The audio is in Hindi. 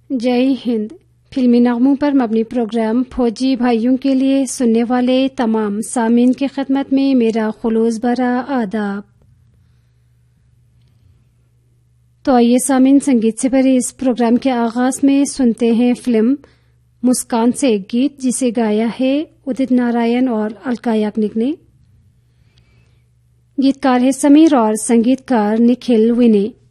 जय हिंद। फिल्मी नगमों पर मबनी प्रोग्राम फौजी भाइयों के लिए सुनने वाले तमाम सामीन की खिदमत में मेरा खुलूस भरा आदाब। तो आइए सामीन, संगीत से भरे इस प्रोग्राम के आगाज में सुनते हैं फिल्म मुस्कान से एक गीत जिसे गाया है उदित नारायण और अलका याग्निक ने। गीतकार है समीर और संगीतकार निखिल विने।